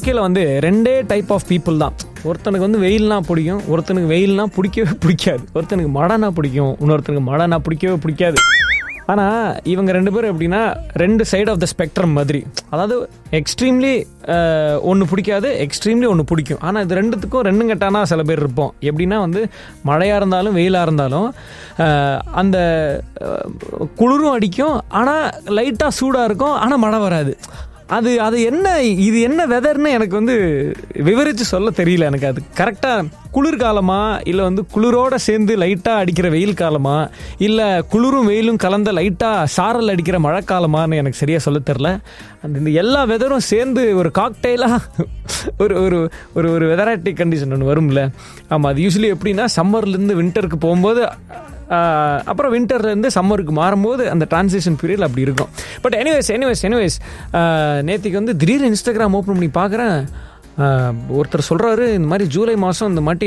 வாழ்க்கையில் வந்து ரெண்டே டைப் ஆஃப் பீப்புள் தான். ஒருத்தனுக்கு வந்து வெயில்னா பிடிக்கும், ஒருத்தனுக்கு வெயில்னா பிடிக்கவே பிடிக்காது. ஒருத்தனுக்கு மழைனா பிடிக்கும், இன்னொருத்தனுக்கு மழைனா பிடிக்கவே பிடிக்காது. ஆனால் இவங்க ரெண்டு பேரும் எப்படின்னா ரெண்டு சைடு ஆஃப் த ஸ்பெக்ட்ரம் மாதிரி. அதாவது எக்ஸ்ட்ரீம்லி ஒன்று பிடிக்காது, எக்ஸ்ட்ரீம்லி ஒன்று பிடிக்கும். ஆனால் இது ரெண்டுத்துக்கும் ரெண்டும் கட்டானா சில பேர் இருப்போம். எப்படின்னா வந்து மழையாக இருந்தாலும் வெயிலாக இருந்தாலும் அந்த குளிரும் அடிக்கும், ஆனால் லைட்டாக சூடாக இருக்கும், ஆனால் மழை வராது. அது என்ன, இது என்ன வெதர்னு எனக்கு வந்து விவரித்து சொல்ல தெரியல. எனக்கு அது கரெக்டாக குளிர்காலமா இல்லை வந்து குளிரோடு சேர்ந்து லைட்டாக அடிக்கிற வெயில் காலமா இல்லை குளிரும் வெயிலும் கலந்த லைட்டாக சாரல் அடிக்கிற மழைக்காலமான்னு எனக்கு சரியாக சொல்ல தெரில. இந்த எல்லா வெதரும் சேர்ந்து ஒரு காக்டெயிலாக ஒரு ஒரு ஒரு ஒரு வெதராட்டிக் கண்டிஷன் ஒன்று வரும்ல. ஆமாம், அது யூஸ்வலி எப்படின்னா சம்மர்லேருந்து வின்டருக்கு போகும்போது அப்புறம் வின்டர்லேருந்து சம்மருக்கு மாறும்போது அந்த டிரான்சிஷன் பீரியட் அப்படி இருக்கும். பட் எனிவேஸ் நேற்றுக்கு வந்து திடீர்னு இன்ஸ்டாகிராம் ஓப்பன் பண்ணி பார்க்குறேன். ஒருத்தர் சொல்கிறாரு, இந்த மாதிரி ஜூலை மாதம் இந்த மாதிரி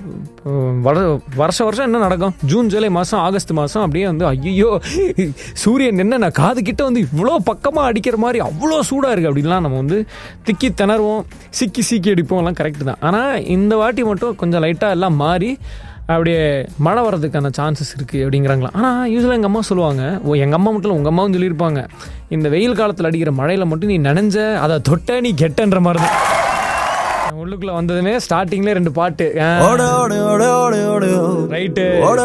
வருஷம் என்ன நடக்கும், ஜூன் ஜூலை மாதம் ஆகஸ்ட் மாதம் அப்படியே வந்து ஐயோ சூரியன் என்ன நான் காது கிட்ட வந்து இவ்வளோ பக்கமாக அடிக்கிற மாதிரி அவ்வளோ சூடாக இருக்குது அப்படின்லாம் நம்ம வந்து திக்கி திணறுவோம், சிக்கி அடிப்போம், எல்லாம் கரெக்டு தான். ஆனால் இந்த வாட்டி மட்டும் கொஞ்சம் லைட்டாக எல்லாம் மாறி அப்படியே மழை வர்றதுக்கான சான்சஸ் இருக்குது அப்படிங்கிறாங்களா. ஆனால் யூஸ்வலாக எங்கள் அம்மா சொல்லுவாங்க, எங்கள் அம்மா மட்டும் இல்லை உங்கள் அம்மாவும் சொல்லியிருப்பாங்க, இந்த வெயில் காலத்தில் அடிக்கிற மழையில் மட்டும் நீ நனைஞ்ச அதை தொட்ட நீ கெட்டன்ற மாதிரி தான். உள்ளுக்குள்ள வந்ததுமே ஸ்டார்டிங்ல 2 பாட்டு ரைட்டு.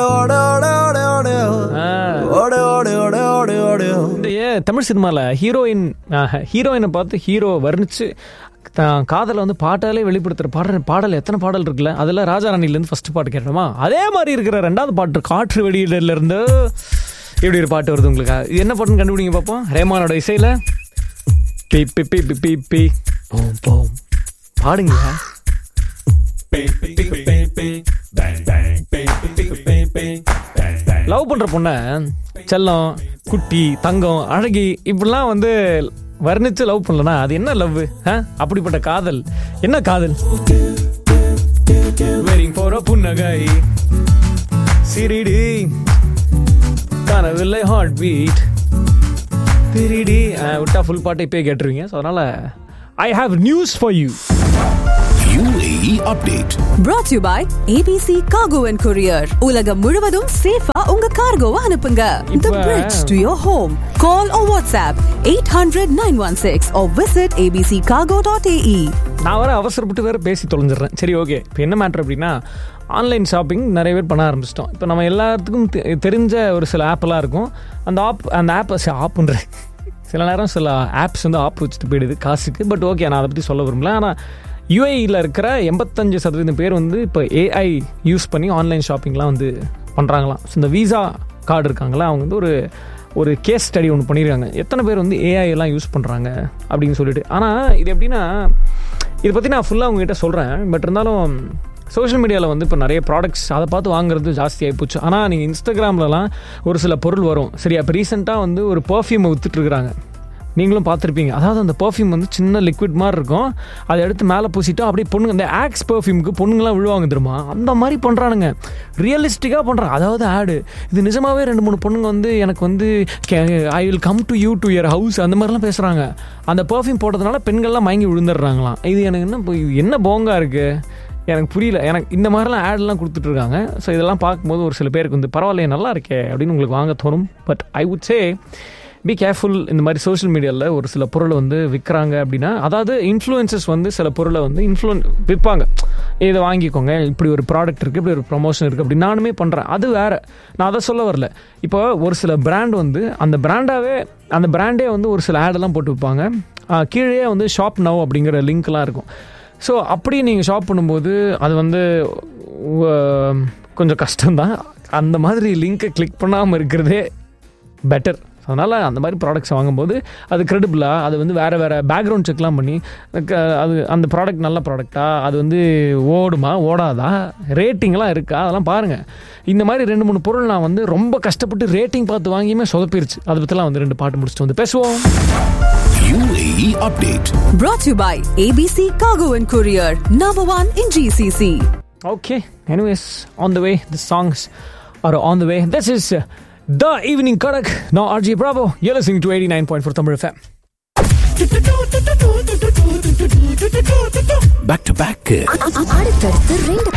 இந்த தமிழ் சினிமால ஹீரோயினை பார்த்து ஹீரோ வர்ணிச்சு காதலை வந்து பாட்டாலே வெளிப்படுத்துற பாடல் எத்தனை பாடல் இருக்குல்ல. அதில் ராஜாராணிலேருந்து ஃபர்ஸ்ட் பாட்டு கேட்டோமா, அதே மாதிரி இருக்கிற 2வது பாட்டு காற்று வெடியில இருந்து இப்படி ஒரு பாட்டு வருது. உங்களுக்கு என்ன பாட்டுன்னு கண்டுபிடிங்க பார்ப்போம். ரேமானோட இசையில B B B B B B போம் போம் பாடுங்க. லவ் பண்ற பொண்ண செல்லம், குட்டி, தங்கம், அழகி இப்படிலாம் வந்து வர்ணிச்சு லவ் பண்ணலனா அது என்ன லவ்? அப்படிப்பட்ட காதல் என்ன காதல்? வெயிட்டிங் ஃபார் a புன்னகை சிரிடி கனவில்லை ஹார்ட் பீட் திருடி விட்டா ஃபுல் பாட்டை இப்போயே கேட்டுருவீங்க. ஸோ அதனால I have news for you. UAE update brought to you by ABC Cargo and Courier. உலகம் முழுவதும் சேஃபா உங்க கார்கோவை அனுப்புங்க. The bridge to your home. Call or WhatsApp 800-916 or visit abccargo.ae. நான் வர அவசரப்பட்டு வேற பேசி தொலைஞ்சிடுறேன். சரி, ஓகே. இப்போ என்ன மேட்டர் அப்படின்னா, ஆன்லைன் ஷாப்பிங் நிறைய பேர் பண்ண ஆரம்பிச்சிட்டோம். இப்போ நம்ம எல்லாத்துக்கும் தெரிஞ்ச ஒரு சில ஆப்பெல்லாம் இருக்கும். அந்த ஆப்புன்ற சில நேரம் சில ஆப்ஸ் வந்து ஆப் வச்சுட்டு போயிடுது காசுக்கு. பட் ஓகே, நான் அதை பற்றி சொல்ல விரும்பல. ஆனால் யூஏஇயில் இருக்கிற 85% பேர் வந்து இப்போ ஏஐ யூஸ் பண்ணி ஆன்லைன் ஷாப்பிங்லாம் வந்து பண்ணுறாங்களாம். ஸோ இந்த வீசா கார்டு இருக்காங்களா, அவங்க வந்து ஒரு கேஸ் ஸ்டடி ஒன்று பண்ணியிருக்காங்க, எத்தனை பேர் வந்து ஏஐ எல்லாம் யூஸ் பண்ணுறாங்க அப்படின்னு சொல்லிட்டு. ஆனால் இது எப்படின்னா, இதை பற்றி நான் ஃபுல்லாக உங்ககிட்ட சொல்கிறேன். பட் இருந்தாலும் சோஷியல் மீடியாவில் வந்து இப்போ நிறைய ப்ராடக்ட்ஸ் அதை பார்த்து வாங்குறது ஜாஸ்தி ஆகிப்போச்சு. ஆனால் நீங்கள் இன்ஸ்டாகிராம்லலாம் ஒரு சில பொருள் வரும். சரி, அப்போ ரீசெண்டாக வந்து ஒரு பர்ஃப்யூமை விற்றுட்ருக்குறாங்க, நீங்களும் பார்த்துருப்பீங்க. அதாவது அந்த பர்ஃப்யூம் வந்து சின்ன லிக்விட் மாதிரி இருக்கும், அதை எடுத்து மேலே பூசிட்டா அப்படியே பொண்ணுங்க, இந்த ஆக்ஸ் பர்ஃப்யூமுக்கு பொண்ணுங்களாம் விழுவாங்க தெரியுமா, அந்த மாதிரி பண்ணுறானுங்க, ரியலிஸ்டிக்காக பண்ணுறாங்க. அதாவது ஆடு இது நிஜமாகவே 2-3 பொண்ணுங்க வந்து எனக்கு வந்து I will come to you to your house அந்த மாதிரிலாம் பேசுகிறாங்க. அந்த பர்ஃப்யூம் போட்டதுனால பெண்கள்லாம் மயங்கி விழுந்துடுறாங்களாம். இது எனக்கு என்ன போங்கா இருக்குது, எனக்கு புரியல. எனக்கு இந்த மாதிரிலாம் ஆட்லாம் கொடுத்துட்ருக்காங்க. ஸோ இதெல்லாம் பார்க்கும்போது ஒரு சில பேருக்கு வந்து பரவாயில்லையே நல்லா இருக்கே அப்படின்னு உங்களுக்கு வாங்க தோணும். But I would say be careful. இந்த மாதிரி சோஷியல் மீடியாவில் ஒரு சில பொருளை வந்து விற்கிறாங்க அப்படின்னா, அதாவது இன்ஃப்ளூயன்சஸ் வந்து சில பொருளை வந்து விற்பாங்க, இதை வாங்கிக்கோங்க, இப்படி ஒரு ப்ராடக்ட் இருக்குது, இப்படி ஒரு ப்ரொமோஷன் இருக்குது அப்படி நானுமே பண்ணுறேன். அது வேறு, நான் அதை சொல்ல வரல. இப்போ ஒரு சில பிராண்ட் வந்து அந்த பிராண்டே வந்து ஒரு சில ஆடெல்லாம் போட்டு விற்பாங்க. கீழே வந்து ஷாப் நவ் அப்படிங்கிற லிங்க்லாம் இருக்கும். ஸோ அப்படி நீங்கள் ஷாப் பண்ணும்போது அது வந்து கொஞ்சம் கஷ்டம்தான். அந்த மாதிரி லிங்க்கை கிளிக் பண்ணாமல் இருக்கிறதே பெட்டர். அதனால் அந்த மாதிரி ப்ராடக்ட்ஸ் வாங்கும்போது அது க்ரெடிபிளாக, அது வந்து வேறு பேக்ரவுண்ட் செக்லாம் பண்ணி அது அந்த ப்ராடக்ட் நல்ல ப்ராடக்டா, அது வந்து ஓடுமா ஓடாதா, ரேட்டிங்லாம் இருக்கா, அதெல்லாம் பாருங்கள். இந்த மாதிரி 2-3 பொருள் நான் வந்து ரொம்ப கஷ்டப்பட்டு ரேட்டிங் பார்த்து வாங்கியுமே சொதப்பிருச்சு. அதை பற்றிலாம் வந்து 2 பாட்டு முடிச்சுட்டு வந்து பேசுவோம். UAE update brought to you by ABC Cargo and Courier, number 1 in GCC. Okay, anyways, on the way, the songs are on the way. This is The Evening Karak. Now RJ Bravo, you're listening to 89.4 Tamil FM. back to back. அடுத்தடுத்து 2